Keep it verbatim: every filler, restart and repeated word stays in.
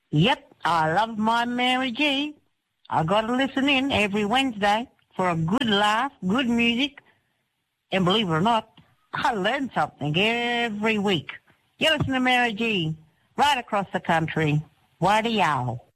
Yep, I love my Mary G. I got to listen in every Wednesday for a good laugh, good music, and believe it or not, I learn something every week. You listen to Mary G. right across the country. What a yow.